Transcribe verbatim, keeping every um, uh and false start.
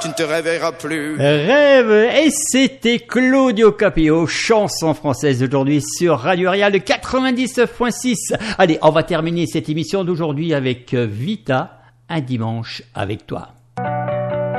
tu ne te réveilleras plus. Rêve, et c'était Claudio Capéo, chanson française aujourd'hui sur Radio Arial quatre-vingt-dix-neuf point six. Allez, on va terminer cette émission d'aujourd'hui avec Vita, un dimanche avec toi.